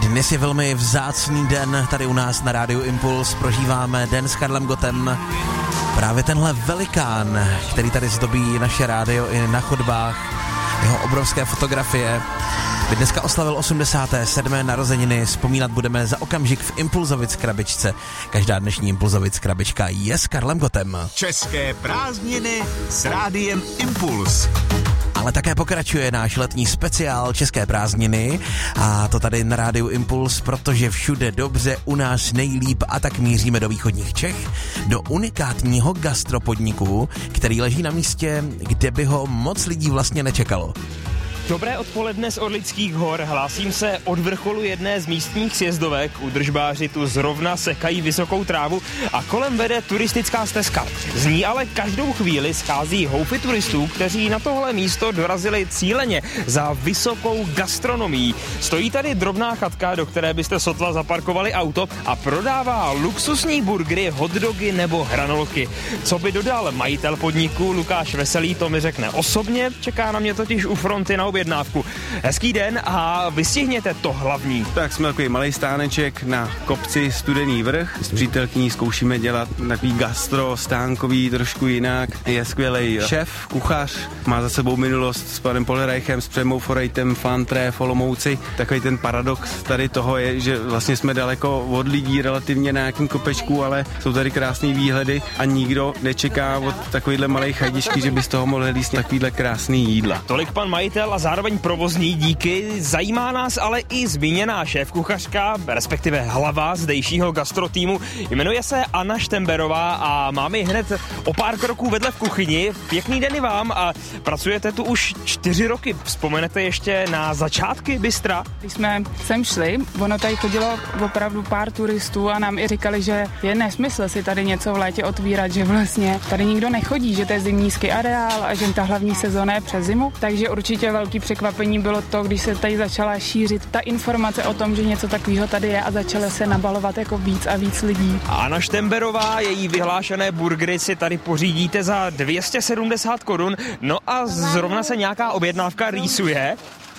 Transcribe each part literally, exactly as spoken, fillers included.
Dnes je velmi vzácný den tady u nás na Rádiu Impuls. Prožíváme den s Karlem Gottem. Právě tenhle velikán, který tady zdobí naše rádio i na chodbách, jeho obrovské fotografie, by dneska oslavil osmdesáté sedmé narozeniny. Vzpomínat budeme za okamžik v Impulzovic krabičce. Každá dnešní Impulzovic krabička je s Karlem Gottem. České prázdniny s Rádiem Impuls. Ale také pokračuje náš letní speciál České prázdniny a to tady na Rádiu Impuls, protože všude dobře, u nás nejlíp, a tak míříme do východních Čech, do unikátního gastropodniku, který leží na místě, kde by ho moc lidí vlastně nečekalo. Dobré odpoledne z Orlických hor, hlásím se od vrcholu jedné z místních sjezdovek, udržbáři tu zrovna sekají vysokou trávu a kolem vede turistická stezka. Z ní ale každou chvíli schází houfy turistů, kteří na tohle místo dorazili cíleně za vysokou gastronomií. Stojí tady drobná chatka, do které byste sotva zaparkovali auto a prodává luxusní burgery, hotdogy nebo hranolky. Co by dodal majitel podniku Lukáš Veselý, to mi řekne osobně, čeká na mě totiž u fronty na objednávku. Hezký den a vystihněte to hlavní. Tak jsme takový malý stáneček na kopci Studený vrch. S přítelkyní zkoušíme dělat takový gastro, stánkový, trošku jinak. Je skvělej šéf, kuchař, má za sebou minulost s panem Polreichem, s Přemou Forejtem, Fantré, v Olomouci. Takový ten paradox tady toho je, že vlastně jsme daleko od lidí relativně na nějakým kopečku, ale jsou tady krásný výhledy a nikdo nečeká od takovýhle malej chajdičky, že by z toho mohli líst takovýhle krásný jídla. Tolik pan majitel a zároveň provozní díky. Zajímá nás ale i zmíněná šéfkuchařka, respektive hlava zdejšího gastrotýmu. Jmenuje se Anna Štemberová a máme ji hned o pár kroků vedle v kuchyni. Pěkný den i vám a pracujete tu už čtyři roky. Vzpomenete ještě na začátky bystra? Když jsme sem šli, ono tady chodilo opravdu pár turistů a nám i říkali, že je nesmysl si tady něco v létě otvírat, že vlastně tady nikdo nechodí, že to je zimníský areál a že ta hlavní sezóna je přes zimu, takže určitě velký překvapení bylo to, když se tady začala šířit ta informace o tom, že něco takového tady je a začaly se nabalovat jako víc a víc lidí. Anna Štemberová, její vyhlášené burgery si tady pořídíte za dvě stě sedmdesát korun, no a zrovna se nějaká objednávka rýsuje.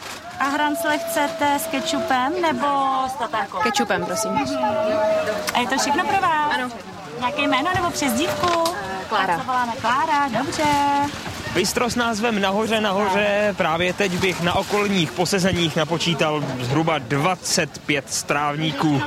A hrancle chcete s kečupem nebo s tatákou? Kečupem, prosím. A je to všechno pro vás? Ano. Nějaké jméno nebo přezdívku? Klára. Tak se voláme Klára, dobře. Bistro s názvem Nahoře nahoře, právě teď bych na okolních posezeních napočítal zhruba dvacet pět strávníků.